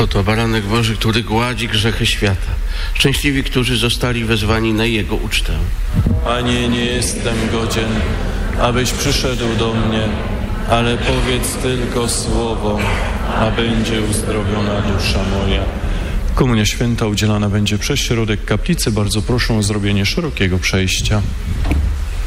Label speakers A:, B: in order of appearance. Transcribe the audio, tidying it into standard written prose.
A: Oto baranek Boży, który gładzi grzechy świata. Szczęśliwi, którzy zostali wezwani na Jego ucztę.
B: Panie, nie jestem godzien, abyś przyszedł do mnie, ale powiedz tylko słowo, a będzie uzdrowiona dusza moja. Komunia Święta udzielana będzie przez środek kaplicy. Bardzo proszę o zrobienie szerokiego przejścia.